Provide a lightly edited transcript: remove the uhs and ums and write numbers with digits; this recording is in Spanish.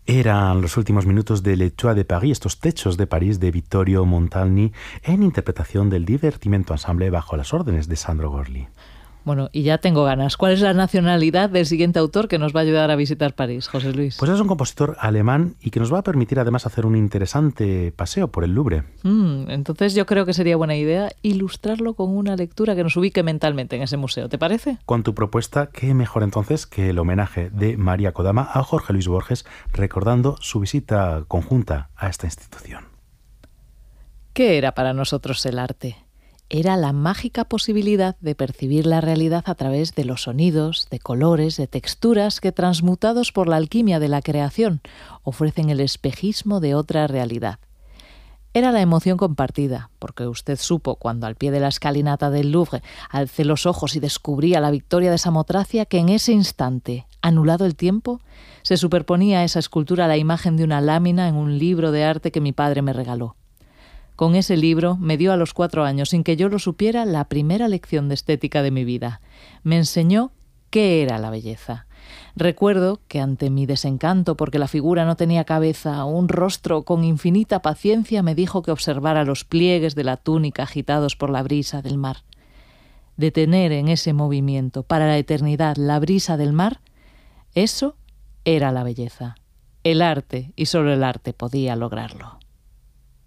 Eran los últimos minutos de Les Toits de Paris, estos techos de París de Vittorio Montalni, en interpretación del Divertimento Ensemble bajo las órdenes de Sandro Gorli. Bueno, y ya tengo ganas. ¿Cuál es la nacionalidad del siguiente autor que nos va a ayudar a visitar París, José Luis? Pues es un compositor alemán y que nos va a permitir además hacer un interesante paseo por el Louvre. Entonces yo creo que sería buena idea ilustrarlo con una lectura que nos ubique mentalmente en ese museo. ¿Te parece? Con tu propuesta, ¿qué mejor entonces que el homenaje de María Kodama a Jorge Luis Borges, recordando su visita conjunta a esta institución? ¿Qué era para nosotros el arte? Era la mágica posibilidad de percibir la realidad a través de los sonidos, de colores, de texturas que, transmutados por la alquimia de la creación, ofrecen el espejismo de otra realidad. Era la emoción compartida, porque usted supo, cuando al pie de la escalinata del Louvre alcé los ojos y descubría la victoria de Samotracia, que en ese instante, anulado el tiempo, se superponía a esa escultura la imagen de una lámina en un libro de arte que mi padre me regaló. Con ese libro me dio a los 4 años, sin que yo lo supiera, la primera lección de estética de mi vida. Me enseñó qué era la belleza. Recuerdo que ante mi desencanto porque la figura no tenía cabeza, un rostro con infinita paciencia me dijo que observara los pliegues de la túnica agitados por la brisa del mar. Detener en ese movimiento para la eternidad la brisa del mar, eso era la belleza. El arte, y solo el arte, podía lograrlo.